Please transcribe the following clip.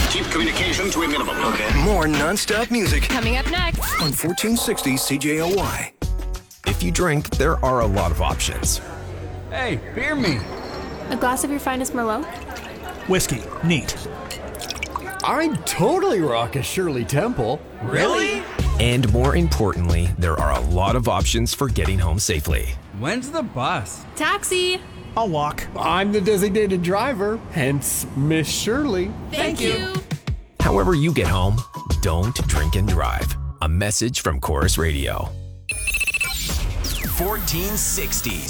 Keep communication to a minimum. Okay. More non-stop music Coming up next. on 1460 CJOY. If you drink, there are a lot of options. Hey, beer me. A glass of your finest Merlot? Whiskey. Neat. I'd totally rock a Shirley Temple. Really? And more importantly, there are a lot of options for getting home safely. When's the bus? Taxi. I'll walk. I'm the designated driver, hence Miss Shirley. Thank you. However you get home, don't drink and drive. A message from Chorus Radio. 1460